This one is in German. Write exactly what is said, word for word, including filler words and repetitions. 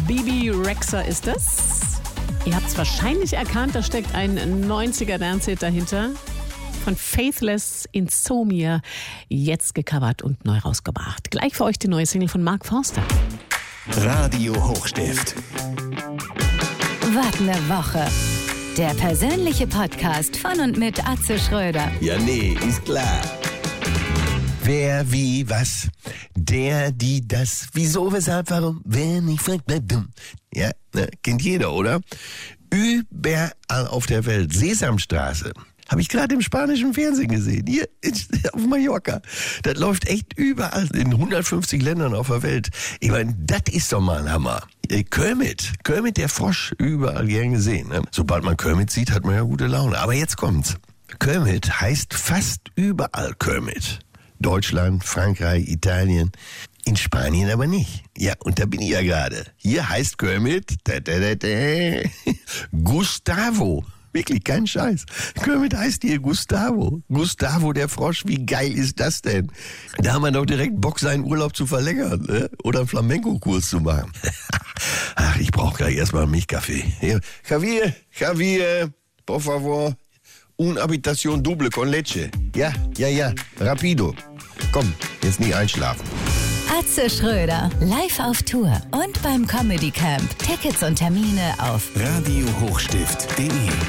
Bebe Rexha ist das. Ihr habt es wahrscheinlich erkannt, da steckt ein neunziger-Dancehit dahinter. Von Faithless Insomnia, jetzt gecovert und neu rausgebracht. Gleich für euch die neue Single von Mark Forster. Radio Hochstift. Was ne Woche. Der persönliche Podcast von und mit Atze Schröder. Ja, nee, ist klar. Wer, wie, was? Der, die, das. Wieso, weshalb, warum? Wer nicht fragt, bleibt dumm. Ja, ne, kennt jeder, oder? Überall auf der Welt. Sesamstraße. Habe ich gerade im spanischen Fernsehen gesehen. Hier auf Mallorca. Das läuft echt überall in hundertfünfzig Ländern auf der Welt. Ich meine, das ist doch mal ein Hammer. Kermit, Kermit der Frosch, überall gern gesehen. Ne? Sobald man Kermit sieht, hat man ja gute Laune. Aber jetzt kommt's. Kermit heißt fast überall Kermit. Deutschland, Frankreich, Italien. In Spanien aber nicht. Ja, und da bin ich ja gerade. Hier heißt Kermit da, da, da, da, Gustavo. Wirklich, kein Scheiß. Kermit heißt hier Gustavo. Gustavo der Frosch, wie geil ist das denn? Da haben wir doch direkt Bock, seinen Urlaub zu verlängern, ne? Oder einen Flamenco-Kurs zu machen. Ach, ich brauche gleich erstmal einen Milchkaffee. Javier, Javier, por favor, una habitación doble con leche. Ja, ja, ja, rapido. Komm, jetzt nicht einschlafen. Atze Schröder, live auf Tour und beim Comedy Camp. Tickets und Termine auf radio hochstift punkt de